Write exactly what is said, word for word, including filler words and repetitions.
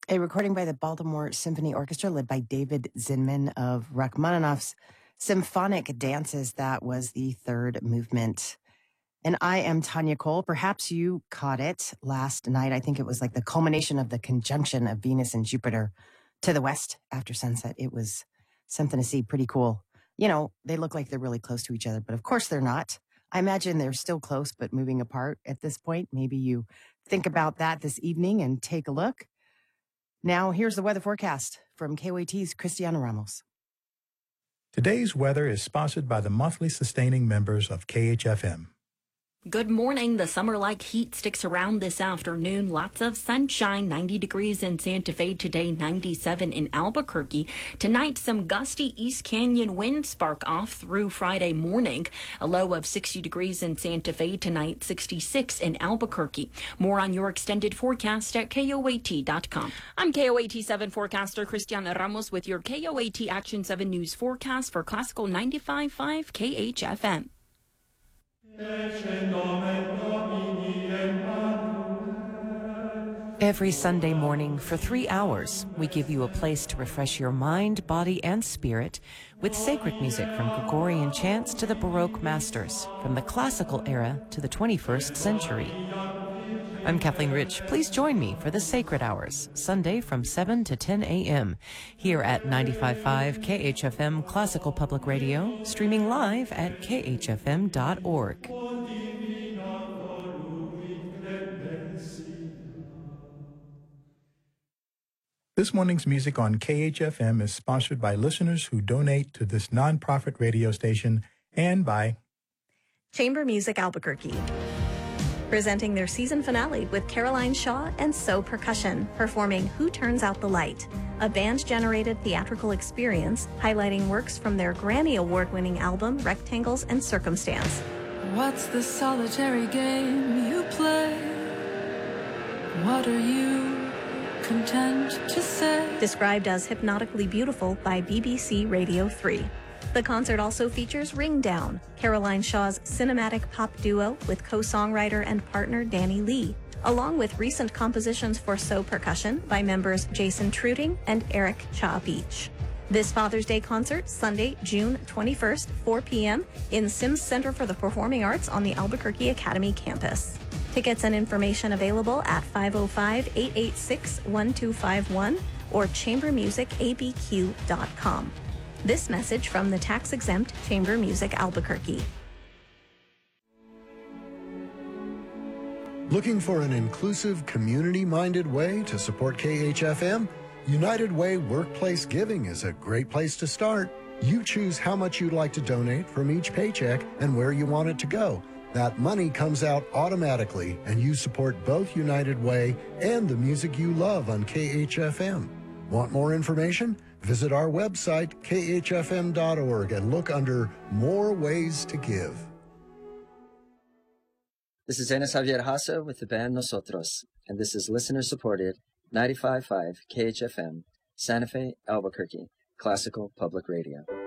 a recording by the Baltimore Symphony Orchestra led by David Zinman of Rachmaninoff's Symphonic Dances. That was the third movement. And I am Tanya Cole. Perhaps you caught it last night. I think it was like the culmination of the conjunction of Venus and Jupiter to the west after sunset. It was something to see. Pretty cool. You know, they look like they're really close to each other, but of course they're not. I imagine they're still close, but moving apart at this point. Maybe you think about that this evening and take a look. Now, here's the weather forecast from K O A T's Cristiano Ramos. Today's weather is sponsored by the monthly sustaining members of K H F M. Good morning. The summer-like heat sticks around this afternoon. Lots of sunshine, ninety degrees in Santa Fe today, ninety-seven in Albuquerque. Tonight, some gusty East Canyon winds spark off through Friday morning. A low of sixty degrees in Santa Fe tonight, sixty-six in Albuquerque. More on your extended forecast at K O A T dot com. I'm K O A T seven forecaster Cristiana Ramos with your K O A T Action seven News forecast for Classical ninety-five point five K H F M. Every Sunday morning for three hours, we give you a place to refresh your mind, body, and spirit with sacred music from Gregorian chants to the Baroque masters, from the classical era to the twenty-first century. I'm Kathleen Rich. Please join me for the Sacred Hours, Sunday from seven to ten a.m. here at ninety-five point five K H F M Classical Public Radio, streaming live at K H F M dot org. This morning's music on K H F M is sponsored by listeners who donate to this nonprofit radio station and by Chamber Music Albuquerque, presenting their season finale with Caroline Shaw and So Percussion, performing Who Turns Out the Light, a band-generated theatrical experience highlighting works from their Grammy Award-winning album Rectangles and Circumstance. What's the solitary game you play? What are you content to say? Described as hypnotically beautiful by B B C Radio three. The concert also features Ring Down, Caroline Shaw's cinematic pop duo with co-songwriter and partner Danny Lee, along with recent compositions for So Percussion by members Jason Truding and Eric Cha Beach. This Father's Day concert, Sunday, June twenty-first, four p.m. in Sims Center for the Performing Arts on the Albuquerque Academy campus. Tickets and information available at five oh five, eight eight six, one two five one or chamber music a b q dot com. This message from the tax-exempt Chamber Music Albuquerque. Looking for an inclusive, community-minded way to support K H F M? United Way Workplace Giving is a great place to start. You choose how much you'd like to donate from each paycheck and where you want it to go. That money comes out automatically, and you support both United Way and the music you love on K H F M. Want more information? Visit our website, K H F M dot org, and look under More Ways to Give. This is Enes Javier Hasa with the band Nosotros, and this is listener-supported ninety-five point five K H F M, Santa Fe, Albuquerque, Classical Public Radio.